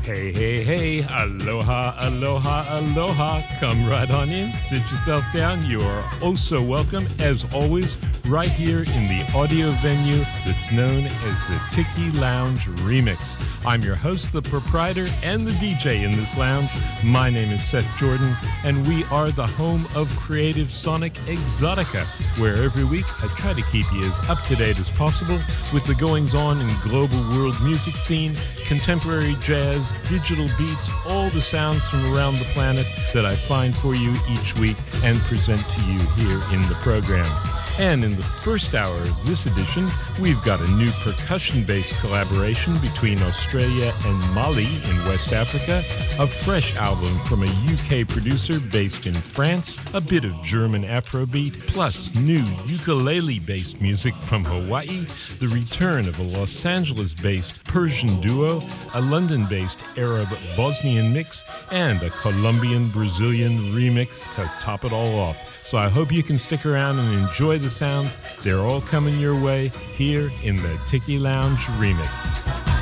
Hey, hey, hey, aloha, aloha, aloha. Come right on in, sit yourself down. You are oh so welcome, as always, right here in the audio venue that's known as the Tiki Lounge Remix. I'm your host, the proprietor, and the DJ in this lounge. My name is Seth Jordan, and we are the home of Creative Sonic Exotica, where every week I try to keep you as up-to-date as possible with the goings-on in global world music scene, contemporary jazz, digital beats, all the sounds from around the planet that I find for you each week and present to you here in the program. And in the first hour of this edition, we've got a new percussion-based collaboration between Australia and Mali in West Africa, a fresh album from a UK producer based in France, a bit of German Afrobeat, plus new ukulele-based music from Hawaii, the return of a Los Angeles-based Persian duo, a London-based Arab-Bosnian mix, and a Colombian-Brazilian remix to top it all off. So I hope you can stick around and enjoy the sounds. They're all coming your way here in the Tiki Lounge Remix.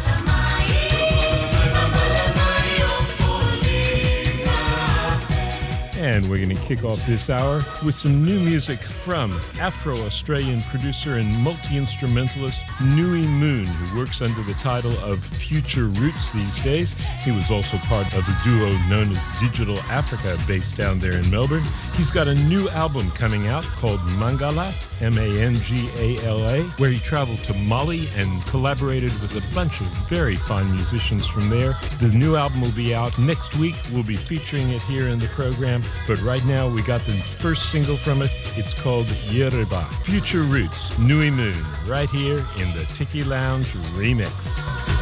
And we're going to kick off this hour with some new music from Afro-Australian producer and multi-instrumentalist Nui Moon, who works under the title of Future Roots these days. He was also part of a duo known as Digital Africa, based down there in Melbourne. He's got a new album coming out called Mangala, M-A-N-G-A-L-A, where he traveled to Mali and collaborated with a bunch of very fine musicians from there. The new album will be out next week. We'll be featuring it here in the program. But right now, we got the first single from it. It's called Yoruba. Future Roots, Nui Moon, right here in the Tiki Lounge Remix.